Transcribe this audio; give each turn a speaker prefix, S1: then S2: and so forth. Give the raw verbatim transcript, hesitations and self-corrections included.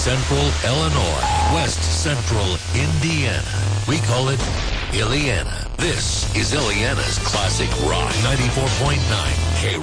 S1: Central Illinois, West Central Indiana. We call it Illiana. This is Illiana's Classic Rock ninety-four point nine K